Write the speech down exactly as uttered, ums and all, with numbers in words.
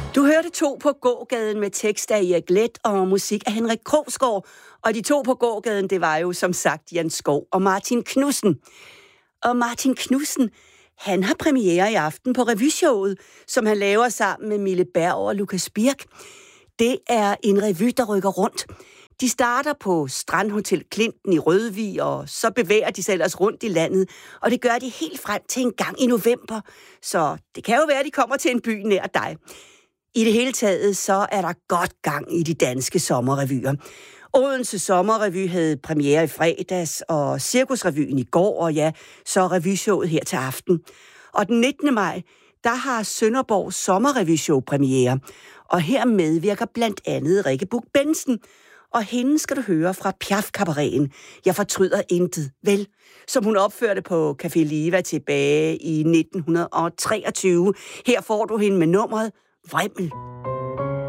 Du hørte To på gågaden med tekst af Erik Leth og musik af Henrik Krogsgaard. Og de to på gågaden, det var jo som sagt Jan Skov og Martin Knudsen. Og Martin Knudsen, han har premiere i aften på revyshowet, som han laver sammen med Mille Berg og Lukas Birk. Det er en revy, der rykker rundt. De starter på Strandhotel Klinten i Rødvig, og så bevæger de sig ellers rundt i landet. Og det gør de helt frem til en gang i november. Så det kan jo være, at de kommer til en by nær dig. I det hele taget, så er der godt gang i de danske sommerrevyer. Odense Sommerrevy havde premiere i fredags, og Cirkusrevyen i går, og ja, så revyshowet her til aften. Og den nittende maj, der har Sønderborg Sommerrevyshow premiere, og her medvirker blandt andet Rikke Buch-Bensen, og hende skal du høre fra Piaf-kabareten. Jeg fortryder intet, vel? Som hun opførte på Café Liva tilbage i nitten treogtyve. Her får du hende med nummeret Vrimmel.